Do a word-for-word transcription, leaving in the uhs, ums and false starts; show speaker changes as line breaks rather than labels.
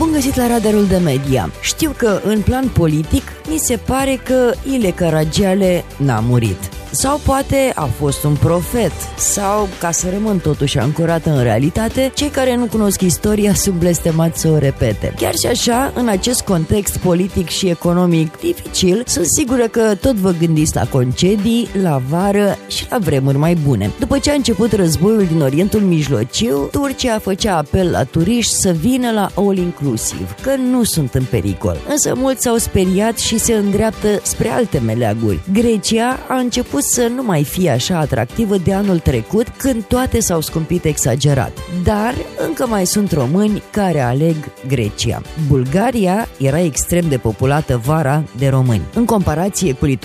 Bun găsit la Radarul de Media. Știu că în plan politic mi se pare că Ile Caragiale n-a murit. Sau poate a fost un profet. Sau, ca să rămân totuși ancorată în realitate, cei care nu cunosc istoria sunt blestemați să o repete. Chiar și așa, în acest context politic și economic dificil, sunt sigură că tot vă gândiți la concedii, la vară și la vremuri mai bune. După ce a început războiul din Orientul Mijlociu, Turcia făcea apel la turiști să vină la all inclusiv, că nu sunt în pericol. Însă mulți s-au speriat și se îndreaptă spre alte meleaguri. Grecia a început să nu mai fie așa atractivă de anul trecut, când toate s-au scumpit exagerat. Dar încă mai sunt români care aleg Grecia. Bulgaria era extrem de populată vara de români. În comparație cu